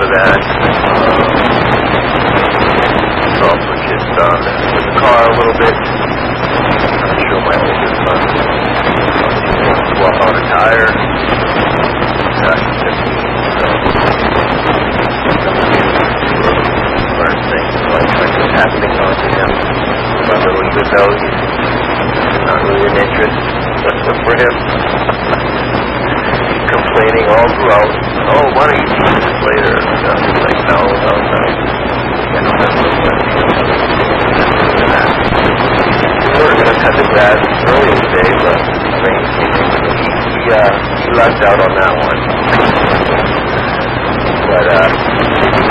that. Also just with the car a little bit. I'm sure my oldest son wants to swap out a tire. He's 15, so learn things like happening onto him. My little, even though he's not really an interest for him. Complaining all throughout. Oh, why don't you teach this later? He's like, no. I don't have no sense. We were going to cut the grass early in the day, but he lucked out on that one.